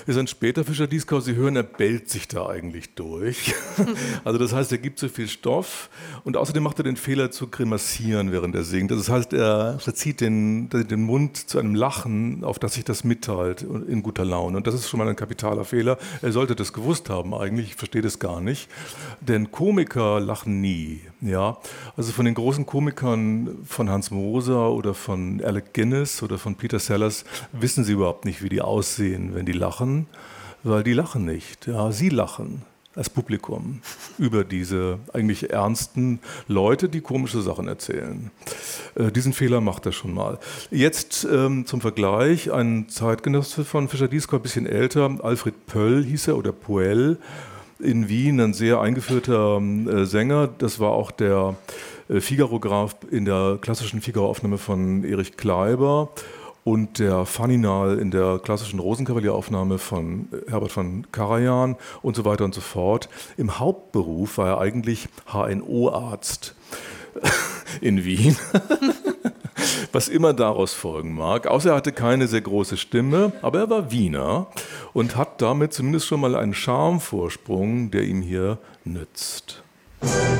ist ein später Fischer-Dieskau. Sie hören, er bellt sich da eigentlich durch. Also das heißt, er gibt so viel Stoff und außerdem macht er den Fehler zu grimassieren, während er singt. Das heißt, er verzieht den Mund zu einem Lachen, auf das sich das mitteilt in guter Laune. Und das ist schon mal ein kapitaler Fehler. Er sollte das gewusst haben eigentlich, ich verstehe das gar nicht. Denn Komiker lachen nie. Ja? Also von den großen Komikern von Hans Moser oder von Alec Guinness oder von Peter Sellers wissen Sie überhaupt nicht, wie die aussehen, wenn die lachen, weil die lachen nicht. Ja, sie lachen als Publikum über diese eigentlich ernsten Leute, die komische Sachen erzählen. Diesen Fehler macht er schon mal. Jetzt zum Vergleich, ein Zeitgenosse von Fischer-Dieskau, ein bisschen älter, Alfred Pöll hieß er oder Poell, in Wien, ein sehr eingeführter Sänger. Das war auch der Figaro-Graf in der klassischen Figaro-Aufnahme von Erich Kleiber und der Faninal in der klassischen Rosenkavalier-Aufnahme von Herbert von Karajan und so weiter und so fort. Im Hauptberuf war er eigentlich HNO-Arzt in Wien, was immer daraus folgen mag. Außer er hatte keine sehr große Stimme, aber er war Wiener und hat damit zumindest schon mal einen Charmevorsprung, der ihm hier nützt.